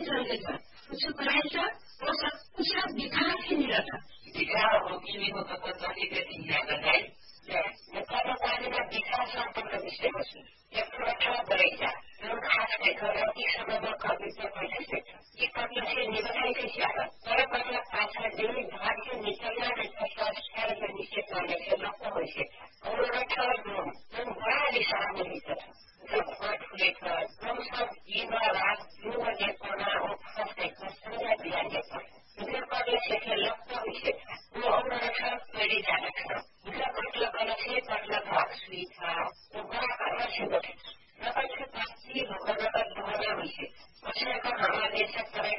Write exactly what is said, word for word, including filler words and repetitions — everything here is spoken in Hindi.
चल्दैछ, उसको कराइन्छ र सब कुछ विकास ही नहीं रहता। विकास हो कि वो तो पता नहीं कैसी याद है ये कब पानी का विकास संपर्क विषय है ये सुरक्षा बढ़ेगा लोग खास देखो कि समय में कभी तो कैसे देखो ये कभी से निभाई कैसे आगा पर पहले पांच दिन भाग से निकलना है तो संस्कार के नीचे करने से लगता हो इसे और रखा दो तुम बड़ा दिशा में नहीं करते जब बात लेकर हम सब जीवा रात जो बजे पढ़ा हो खास देखो समझा दिया जाता है इधर पहले से के लगता हो इसे वो और रखा पहले जाना था इधर पहले पहले से पहले भाग सुई था तो बड़ा करना से बैठे रखा से पासी होकर रखा तुम्हारा विषय उसने कहा हमारे देश करे